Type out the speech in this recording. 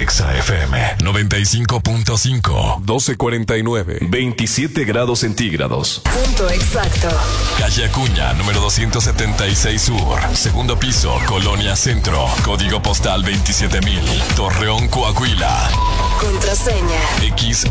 Exa FM 95.5. 12:49. 27 grados centígrados. Punto exacto. Calle Acuña, número 276 Sur. Segundo piso, Colonia Centro. Código postal 27,000. Torreón, Coahuila. Contraseña. X